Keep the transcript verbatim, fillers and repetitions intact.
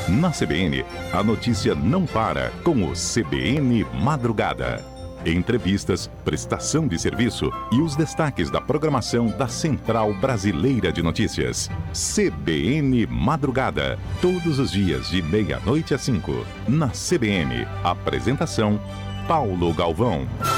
Na C B N, a notícia não para com o C B N Madrugada. Entrevistas, prestação de serviço e os destaques da programação da Central Brasileira de Notícias. C B N Madrugada. Todos os dias de meia-noite às cinco. Na C B N. Apresentação: Paulo Galvão.